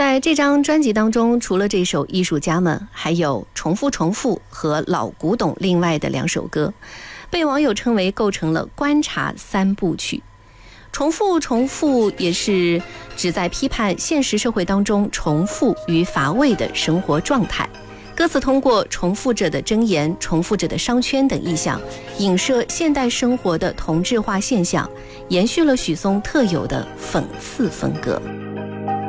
在这张专辑当中，除了这首《艺术家们》，还有《重复重复》和《老古董》另外的2首歌，被网友称为构成了观察3部曲。重复重复也是旨在批判现实社会当中重复与乏味的生活状态。歌词通过重复着的箴言、重复着的商圈等意象，影射现代生活的同质化现象，延续了许嵩特有的讽刺风格。